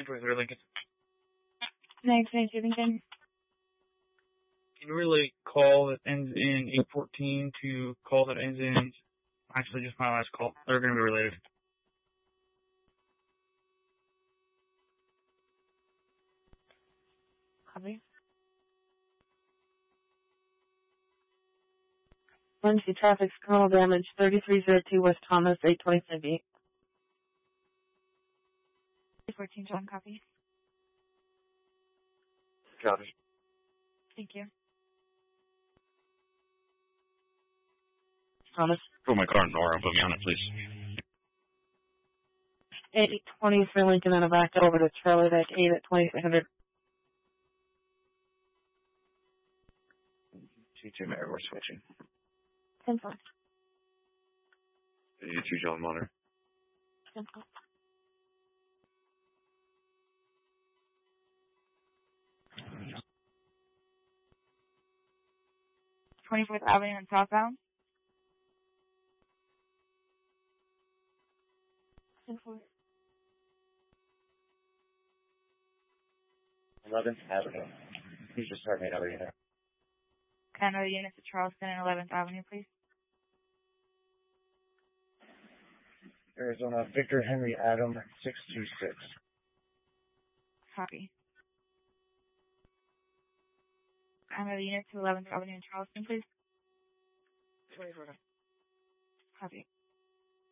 23 Lincoln. 922 Lincoln. Can you relay call that ends in 814 to call that ends in... Actually, just my last call. They're going to be related. Copy. Lindsay, traffic, external damage, 3302 West Thomas, 825 E. 14 John, copy. Copy. Thank you. Thomas. Put my car in Nora and put me on it, please. 823 Lincoln and a back over to Charlie Deck 8 at 2300. T2 Mayor, we're switching. 10-4. 2 John Monitor. 10-4. Twenty-Fourth Avenue and southbound. 10-4. 11th Avenue. He's just starting another unit. Can I know the units at Charleston and 11th Avenue, please? Arizona, Victor Henry Adam, 626. Copy. Can I know the units to 11th Avenue and Charleston, please? 24. Copy.